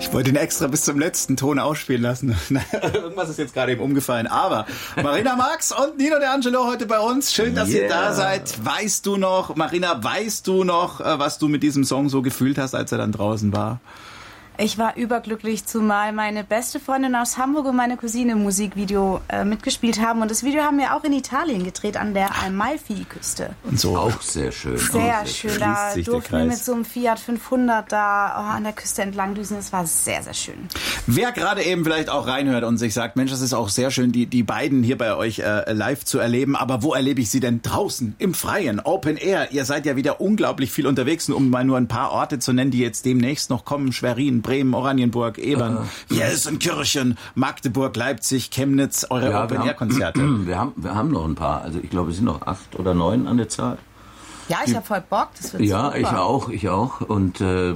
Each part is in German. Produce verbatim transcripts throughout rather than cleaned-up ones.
Ich wollte ihn extra bis zum letzten Ton ausspielen lassen. Irgendwas ist jetzt gerade eben umgefallen. Aber Marina Marx und Nino D'Angelo heute bei uns. Schön, dass yeah. ihr da seid. Weißt du noch, Marina, weißt du noch, was du mit diesem Song so gefühlt hast, als er dann draußen war? Ich war überglücklich, zumal meine beste Freundin aus Hamburg und meine Cousine im Musikvideo äh, mitgespielt haben. Und das Video haben wir auch in Italien gedreht, an der Amalfi-Küste. Und so auch sehr schön. Sehr schön. Da durften wir mit so einem Fiat fünfhundert da oh, an der Küste entlang düsen. Das war sehr, sehr schön. Wer gerade eben vielleicht auch reinhört und sich sagt, Mensch, das ist auch sehr schön, die, die beiden hier bei euch äh, live zu erleben. Aber wo erlebe ich sie denn draußen, im Freien, Open Air? Ihr seid ja wieder unglaublich viel unterwegs, um mal nur ein paar Orte zu nennen, die jetzt demnächst noch kommen. Schwerin, Bremen, Oranienburg, Ebern, Gelsenkirchen, Magdeburg, Leipzig, Chemnitz, eure ja, Open-Air-Konzerte. Wir haben, wir haben noch ein paar. Also ich glaube, es sind noch acht oder neun an der Zahl. Ja, ich habe voll Bock. Das wird ja, super. ich auch, ich auch. Und äh,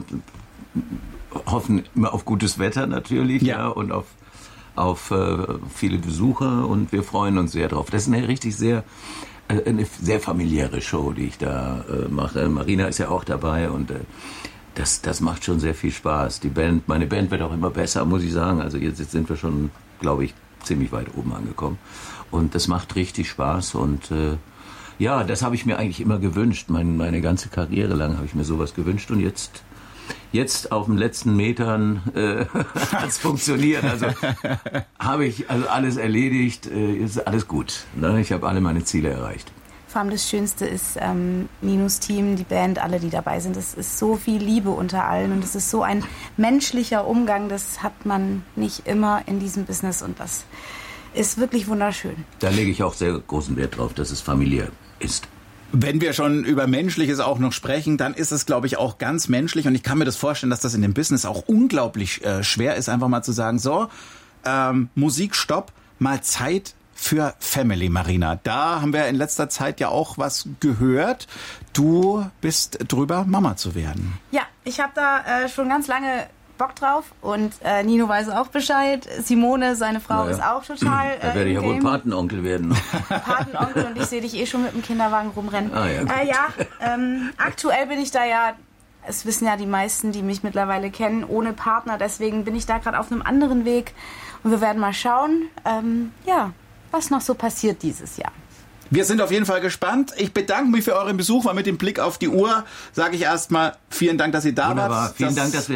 hoffen immer auf gutes Wetter natürlich, ja, ja und auf, auf äh, viele Besucher. Und wir freuen uns sehr drauf. Das ist eine richtig sehr, äh, eine sehr familiäre Show, die ich da äh, mache. Marina ist ja auch dabei und äh, Das, das macht schon sehr viel Spaß. Die Band, meine Band wird auch immer besser, muss ich sagen. Also jetzt, jetzt sind wir schon, glaube ich, ziemlich weit oben angekommen. Und das macht richtig Spaß. Und äh, ja, das habe ich mir eigentlich immer gewünscht. Mein, meine ganze Karriere lang habe ich mir sowas gewünscht. Und jetzt, jetzt auf den letzten Metern äh, hat es funktioniert. Also habe ich also alles erledigt. Äh, ist alles gut. Ne? Ich habe alle meine Ziele erreicht. Vor allem das Schönste ist ähm, Ninos Team, die Band, alle, die dabei sind. Es ist so viel Liebe unter allen und es ist so ein menschlicher Umgang, das hat man nicht immer in diesem Business und das ist wirklich wunderschön. Da lege ich auch sehr großen Wert drauf, dass es familiär ist. Wenn wir schon über Menschliches auch noch sprechen, dann ist es, glaube ich, auch ganz menschlich und ich kann mir das vorstellen, dass das in dem Business auch unglaublich äh, schwer ist, einfach mal zu sagen, so, ähm, Musik, Stopp, mal Zeit für Family, Marina. Da haben wir in letzter Zeit ja auch was gehört. Du bist drüber, Mama zu werden. Ja, ich habe da äh, schon ganz lange Bock drauf und äh, Nino weiß auch Bescheid. Simone, seine Frau, naja. ist auch total äh, Da werde ich ja wohl Patenonkel werden. Patenonkel und ich sehe dich eh schon mit dem Kinderwagen rumrennen. Ah, ja, äh, ja ähm, aktuell bin ich da ja, es wissen ja die meisten, die mich mittlerweile kennen, ohne Partner. Deswegen bin ich da gerade auf einem anderen Weg und wir werden mal schauen, ähm, ja, was noch so passiert dieses Jahr. Wir sind auf jeden Fall gespannt. Ich bedanke mich für euren Besuch, weil mit dem Blick auf die Uhr sage ich erstmal vielen Dank, dass ihr da Wunderbar. wart. Vielen das Dank, dass wir